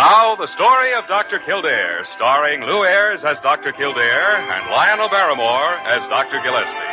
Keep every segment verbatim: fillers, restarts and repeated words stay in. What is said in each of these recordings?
Now, the story of Doctor Kildare, starring Lou Ayres as Doctor Kildare and Lionel Barrymore as Doctor Gillespie.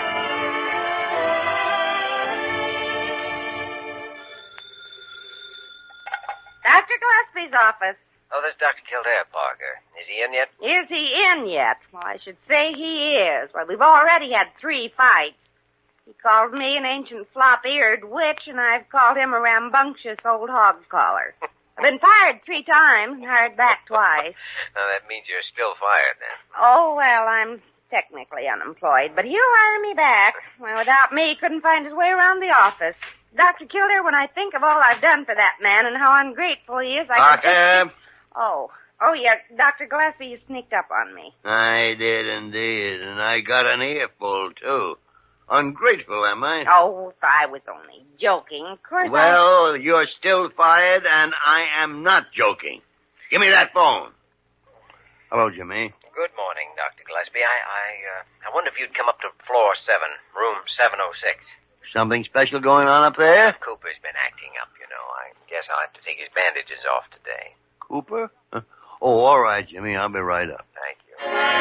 Doctor Gillespie's office. Oh, this is Doctor Kildare, Parker. Is he in yet? Is he in yet? Well, I should say he is. Well, we've already had three fights. He called me an ancient flop-eared witch, and I've called him a rambunctious old hog collar. I've been fired three times and hired back twice. Well, that means you're still fired, then. Oh, well, I'm technically unemployed, but he'll hire me back. Well, without me, he couldn't find his way around the office. Doctor Kildare, when I think of all I've done for that man and how ungrateful he is, I can just... Oh. Oh, yeah, Doctor Gillespie, you sneaked up on me. I did indeed, and I got an earful, too. Ungrateful, am I? Oh, I was only joking. Of course Well, I... you're still fired, and I am not joking. Give me that phone. Hello, Jimmy. Good morning, Doctor Gillespie. I, I, uh, I wonder if you'd come up to floor seven, room seven oh six. Something special going on up there? Cooper's been acting up, you know. I guess I'll have to take his bandages off today. Cooper? Huh? Oh, all right, Jimmy. I'll be right up. Thank you.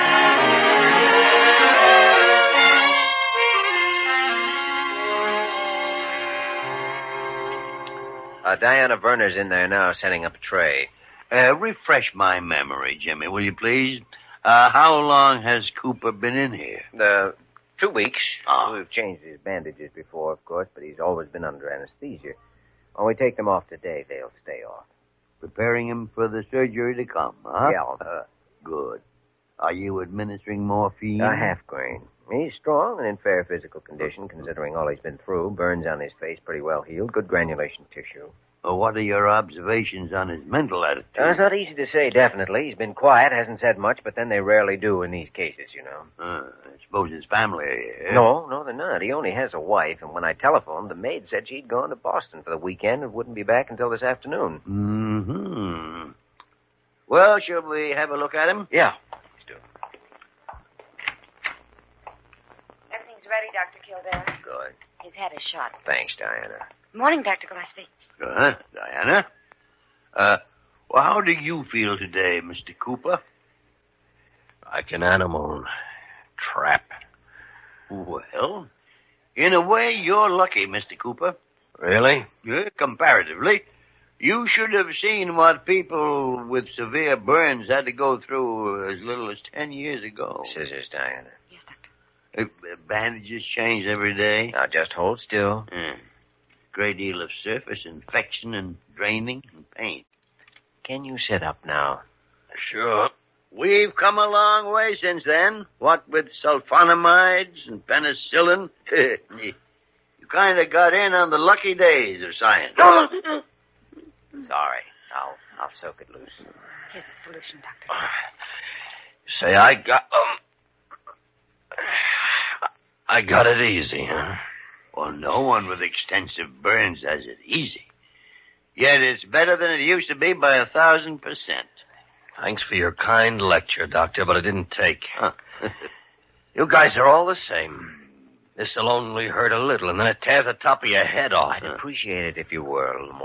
Uh, Diana Werner's in there now, setting up a tray. Uh, refresh my memory, Jimmy, will you please? Uh, how long has Cooper been in here? Uh, two weeks. Oh. We've changed his bandages before, of course, but he's always been under anesthesia. When we take them off today, they'll stay off. Preparing him for the surgery to come, huh? Yeah. Uh, Good. Are you administering morphine? a half grain. He's strong and in fair physical condition, considering all he's been through. Burns on his face pretty well healed. Good granulation tissue. Well, what are your observations on his mental attitude? Uh, it's not easy to say, definitely. He's been quiet, hasn't said much, but then they rarely do in these cases, you know. Uh, I suppose his family are here. No, no, they're not. He only has a wife, and when I telephoned, the maid said she'd gone to Boston for the weekend and wouldn't be back until this afternoon. Mm-hmm. Well, shall we have a look at him? Yeah. Let's do it. Everything's ready, Doctor Kildare. Good. He's had a shot. Thanks, Diana. Morning, Doctor Gillespie. Uh, Diana? Uh, well, how do you feel today, Mister Cooper? Like an animal trapped. Well, in a way, you're lucky, Mister Cooper. Really? Yeah, comparatively. You should have seen what people with severe burns had to go through as little as ten years ago. Scissors, Diana. Yes, Doctor. Uh, bandages change every day. Now, just hold still. Yeah. Great deal of surface infection and draining and pain. Can you sit up now? Sure. We've come a long way since then. What with sulfonamides and penicillin. You kind of got in on the lucky days of science. Sorry. I'll I'll soak it loose. Here's the solution, Doctor. Say, I got... Um, I got it easy, huh? Well, no one with extensive burns has it easy. Yet it's better than it used to be by a thousand percent. Thanks for your kind lecture, Doctor, but it didn't take. Huh. You guys are all the same. This'll only hurt a little, and then it tears the top of your head off. I'd appreciate it if you were a little more